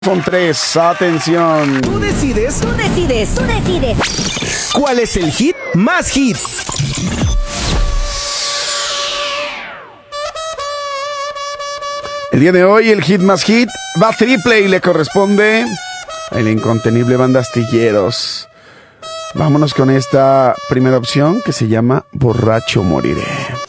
Son tres, atención. Tú decides. Tú decides. Tú decides. ¿Cuál es el hit más hit? El día de hoy el hit más hit va triple y le corresponde el incontenible Banda Astilleros. Vámonos con esta primera opción que se llama Borracho Moriré.